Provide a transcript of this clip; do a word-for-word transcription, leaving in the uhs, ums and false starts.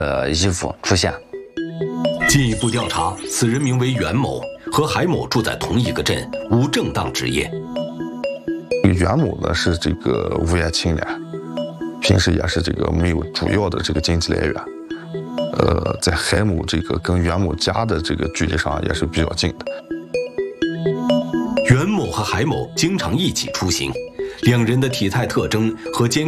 呃衣服出现。 进一步调查，此人名为袁某，和海某住在同一个镇，无正当职业。 袁某呢是这个无业青年，平时也是这个没有主要的这个经济来源。呃，在海某这个跟袁某家的这个距离上也是比较近的。 袁某和海某经常一起出行，两人的体态特征和监